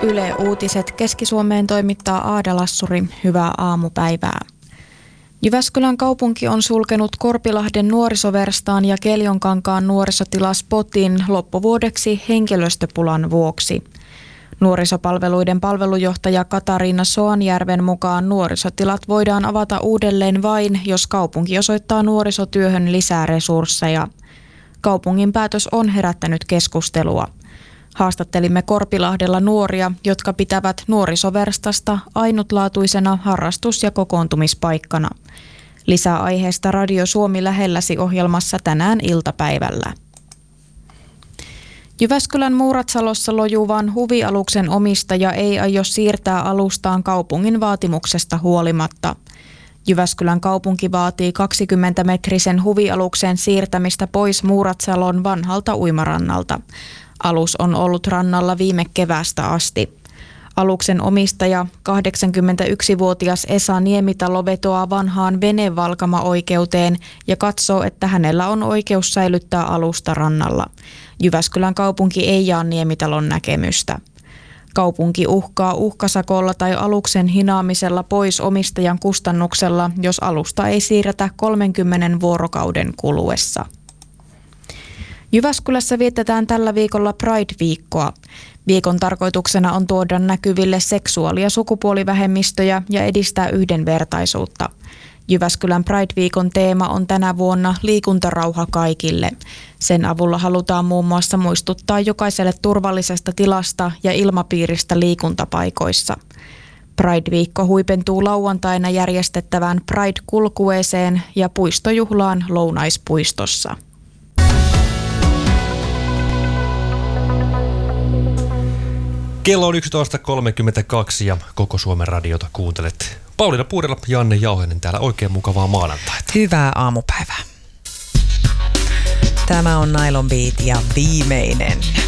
Yle Uutiset Keski-Suomeen toimittaa Aada Lassuri. Hyvää aamupäivää. Jyväskylän kaupunki on sulkenut Korpilahden nuorisoverstaan ja Keljonkankaan nuorisotilaspotin loppuvuodeksi henkilöstöpulan vuoksi. Nuorisopalveluiden palvelujohtaja Katariina Soanjärven mukaan nuorisotilat voidaan avata uudelleen vain, jos kaupunki osoittaa nuorisotyöhön lisää resursseja. Kaupungin päätös on herättänyt keskustelua. Haastattelimme Korpilahdella nuoria, jotka pitävät nuorisoverstasta ainutlaatuisena harrastus- ja kokoontumispaikkana. Lisää aiheesta Radio Suomi lähelläsi -ohjelmassa tänään iltapäivällä. Jyväskylän Muuratsalossa lojuvan huvialuksen omistaja ei aio siirtää alustaan kaupungin vaatimuksesta huolimatta. Jyväskylän kaupunki vaatii 20-metrisen huvialuksen siirtämistä pois Muuratsalon vanhalta uimarannalta. Alus on ollut rannalla viime keväästä asti. Aluksen omistaja, 81-vuotias Esa Niemitalo, vetoaa vanhaan venevalkama-oikeuteen ja katsoo, että hänellä on oikeus säilyttää alusta rannalla. Jyväskylän kaupunki ei jaa Niemitalon näkemystä. Kaupunki uhkaa uhkasakolla tai aluksen hinaamisella pois omistajan kustannuksella, jos alusta ei siirretä 30 vuorokauden kuluessa. Jyväskylässä vietetään tällä viikolla Pride-viikkoa. Viikon tarkoituksena on tuoda näkyville seksuaali- ja sukupuolivähemmistöjä ja edistää yhdenvertaisuutta. Jyväskylän Pride-viikon teema on tänä vuonna liikuntarauha kaikille. Sen avulla halutaan muun muassa muistuttaa jokaiselle turvallisesta tilasta ja ilmapiiristä liikuntapaikoissa. Pride-viikko huipentuu lauantaina järjestettävään Pride-kulkueeseen ja puistojuhlaan Lounaispuistossa. Kello on 11.32 ja Koko Suomen radiota kuuntelet. Pauliina Puurela, Janne Jauhonen täällä. Oikein mukavaa maanantaita. Hyvää aamupäivää. Tämä on Nylon Beat ja viimeinen